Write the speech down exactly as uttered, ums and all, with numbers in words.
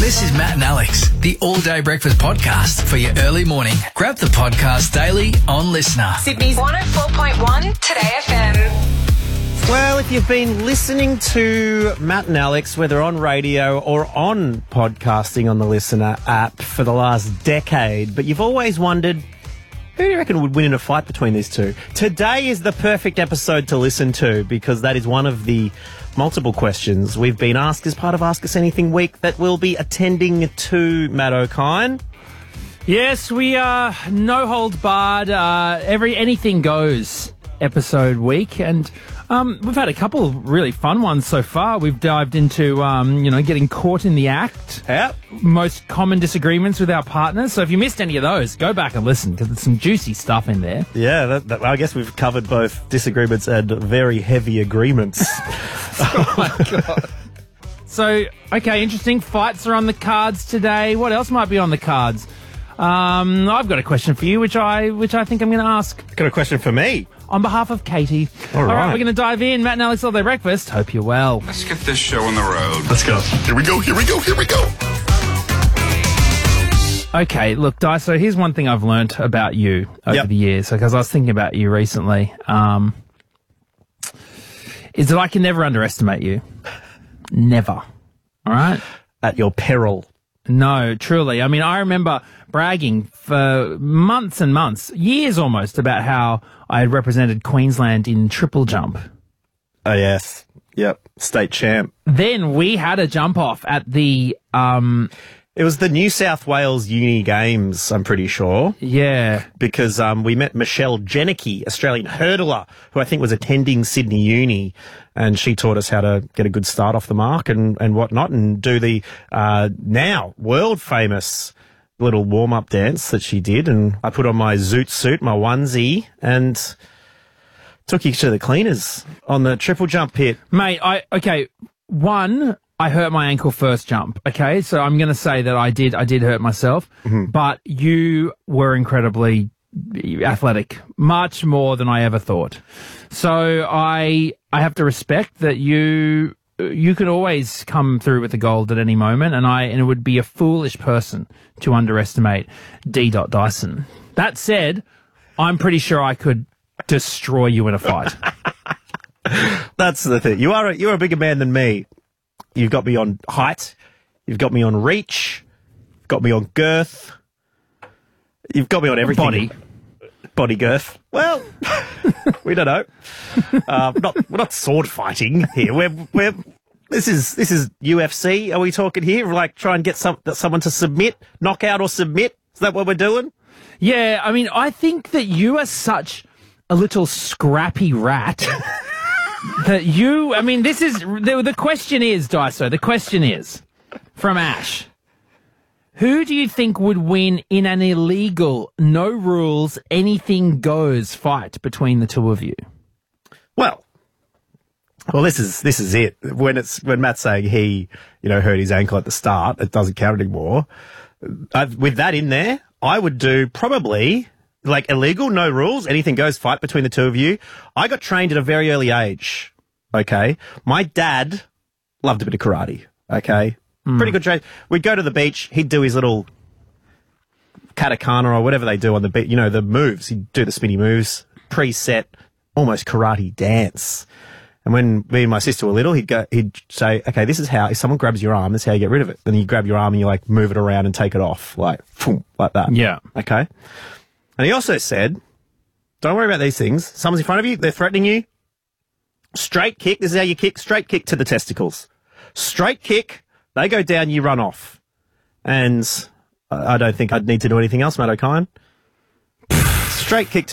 This is Matt and Alex, the All Day Breakfast podcast for your early morning. Grab the podcast daily on Listener. Sydney's one oh four point one Today F M. Well, if you've been listening to Matt and Alex, whether on radio or on podcasting on the Listener app for the last decade, but you've always wondered, who do you reckon would win in a fight between these two? Today is the perfect episode to listen to because that is one of the multiple questions we've been asked as part of Ask Us Anything Week that we'll be attending to, Matt O'Kine. Yes, we are no hold barred, uh, every anything goes episode week, and um, we've had a couple of really fun ones so far. We've dived into, um, you know, getting caught in the act. Yep. Most common disagreements with our partners. So if you missed any of those, go back and listen because there's some juicy stuff in there. Yeah, that, that, I guess we've covered both disagreements and very heavy agreements. Oh my God. So, okay, interesting. Fights are on the cards today. What else might be on the cards? Um, I've got a question for you, which I which I think I'm going to ask. Got a question for me? On behalf of Katie. All right. All right, we're going to dive in. Matt and Alex All Day Breakfast. Hope you're well. Let's get this show on the road. Let's go. Here we go, here we go, here we go. Okay, look, Di, so here's one thing I've learnt about you over Yep. the years, because I was thinking about you recently, um, is that I can never underestimate you. Never. All right? At your peril. No, truly. I mean, I remember bragging for months and months, years almost, about how I had represented Queensland in triple jump. Oh, yes. Yep. State champ. Then we had a jump off at the, um, It was the New South Wales Uni Games, I'm pretty sure, yeah, because um, we met Michelle Janicki, Australian hurdler, who I think was attending Sydney Uni, and she taught us how to get a good start off the mark and, and whatnot, and do the uh, now world-famous little warm-up dance that she did. And I put on my zoot suit, my onesie, and took you to the cleaners on the triple jump pit. mate. I okay. One, I hurt my ankle first jump. Okay, so I'm going to say that I did. I did hurt myself, Mm-hmm. but you were incredibly athletic, much more than I ever thought. So I I have to respect that you you could always come through with the gold at any moment, and I and it would be a foolish person to underestimate D. Dyson. That said, I'm pretty sure I could destroy you in a fight. That's the thing. You are a, you're a bigger man than me. You've got me on height. You've got me on reach. You've got me on girth. You've got me on everything. Body. Body girth. Well, we don't know. Uh, we're not, we're not sword fighting here. We're, we're, this is, this is U F C. Are we talking here? Like try and get some, someone to submit, knock out or submit? Is that what we're doing? Yeah, I mean, I think that you are such a little scrappy rat that you, I mean, this is, the, the question is, Daiso, the question is, from Ash, who do you think would win in an illegal, no rules, anything goes fight between the two of you? Well, well, this is, this is it. When it's, when Matt's saying he, you know, hurt his ankle at the start, it doesn't count anymore. I've, with that in there, I would do probably like illegal, no rules, anything goes fight between the two of you. I got trained at a very early age. Okay. My dad loved a bit of karate. Okay. Mm. Pretty good train. We'd go to the beach. He'd do his little katakana or whatever they do on the beach. You know, the moves. He'd do the spinny moves, preset, almost karate dance. And when me and my sister were little, he'd go, he'd say, okay, this is how, if someone grabs your arm, this is how you get rid of it. Then you grab your arm and you like move it around and take it off, like, boom, like that. Yeah. Okay. And he also said, don't worry about these things. Someone's in front of you, they're threatening you. Straight kick, this is how you kick, straight kick to the testicles. Straight kick, they go down, you run off. And I don't think I'd need to do anything else, Matt O'Kine. Straight kick to